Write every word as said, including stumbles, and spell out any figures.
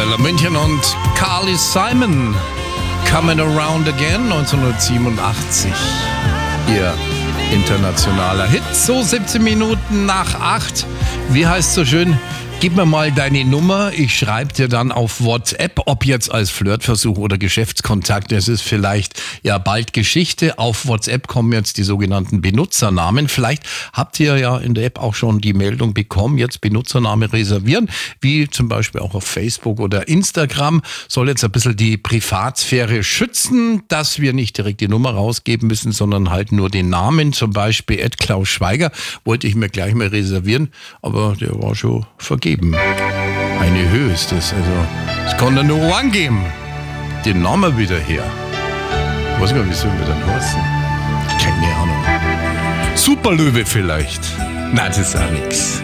Bella München und Carly Simon. Coming Around Again, neunzehnhundertsiebenundachtzig. Ihr internationaler Hit. So siebzehn Minuten nach acht. Wie heißt so schön? Gib mir mal deine Nummer, ich schreibe dir dann auf WhatsApp, ob jetzt als Flirtversuch oder Geschäftskontakt. Es ist vielleicht ja bald Geschichte. Auf WhatsApp kommen jetzt die sogenannten Benutzernamen. Vielleicht habt ihr ja in der App auch schon die Meldung bekommen, jetzt Benutzername reservieren, wie zum Beispiel auch auf Facebook oder Instagram. Soll jetzt ein bisschen die Privatsphäre schützen, dass wir nicht direkt die Nummer rausgeben müssen, sondern halt nur den Namen. Zum Beispiel Ed Klaus Schweiger wollte ich mir gleich mal reservieren, aber der war schon vergeben. Eine Höhe ist das, also es kann nur einen geben. Den Namen wieder her. Ich weiß gar nicht, wie sollen wir dann heißen? Keine Ahnung. Superlöwe vielleicht. Nein, das ist auch nix.